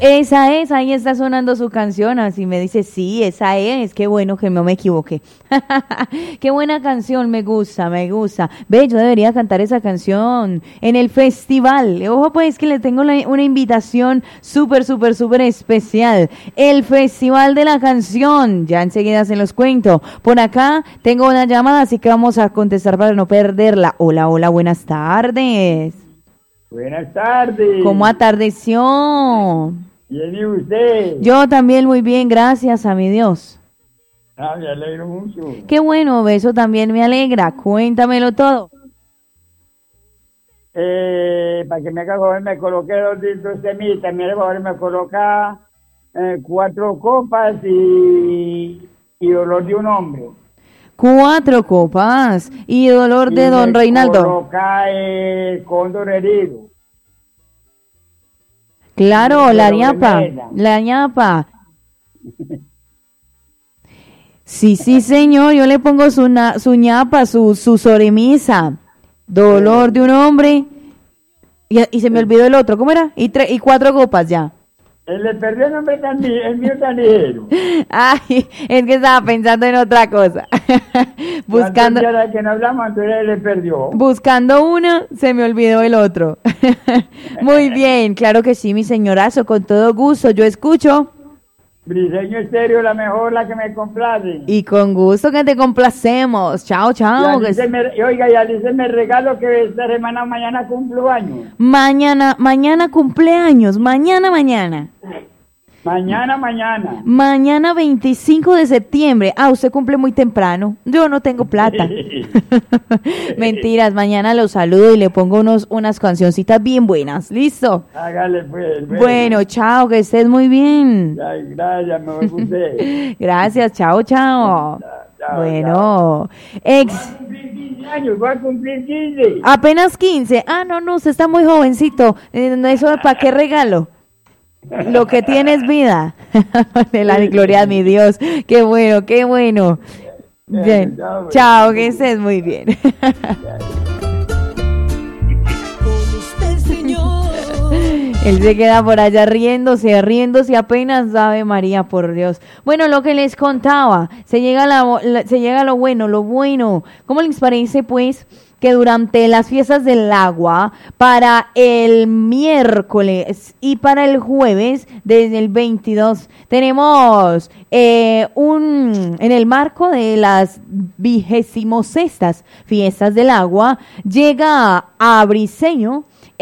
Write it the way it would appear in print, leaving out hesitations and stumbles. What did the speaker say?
Esa es, ahí está sonando su canción, así me dice, sí, esa es, qué bueno que no me equivoqué. Qué buena canción, me gusta, me gusta. Ve, yo debería cantar esa canción en el festival. Ojo pues que le tengo una invitación súper, súper, súper especial. El Festival de la Canción, ya enseguida se los cuento. Por acá tengo una llamada, así que vamos a contestar para no perderla. Hola, hola, buenas tardes. Buenas tardes. ¿Cómo atardeció? Bien, ¿y usted? Yo también muy bien, gracias a mi Dios. Ah, me alegro mucho. Qué bueno, eso también me alegra. Cuéntamelo todo. Para que me haga favor, me coloqué dos semitas. Me haga favor, me coloca 4 copas y dolor de un hombre. 4 copas y dolor de don Reinaldo. Coloca cóndor herido. Claro, la ñapa. Sí, señor, yo le pongo su ñapa, su sobremesa. Dolor de un hombre. Y se me olvidó el otro, ¿cómo era? Y 4 copas ya. Le perdió el nombre el mío tan ligero. Ay, es que estaba pensando en otra cosa. Buscando. Que no hablamos, entonces le perdió. Buscando uno, se me olvidó el otro. Muy bien, claro que sí, mi señorazo, con todo gusto. Yo escucho. Briseño Estéreo, la mejor, la que me complace. Y con gusto que te complacemos. Chao, chao. Oiga, y Alice me regalo que esta semana mañana cumplo años. Mañana cumpleaños. Mañana. Mañana 25 de septiembre. Ah, usted cumple muy temprano. Yo no tengo plata. Mentiras, mañana lo saludo y le pongo unas cancioncitas bien buenas. ¿Listo? Hágale pues. Bueno, chao, que estés muy bien. Gracias, me voy con usted. Gracias, chao. Bueno, voy a cumplir 15. Apenas 15. Ah, no, usted está muy jovencito. ¿Eso para qué regalo? Lo que tiene es vida. De la gloria a mi Dios. Qué bueno. Bien. Chao, que estés muy bien. Él se queda por allá riéndose apenas, Ave María, por Dios. Bueno, lo que les contaba, se llega a lo bueno. ¿Cómo les parece, pues, que durante las fiestas del agua, para el miércoles y para el jueves, desde el 22, tenemos en el marco de las 26ª fiestas del agua, llega a Briseño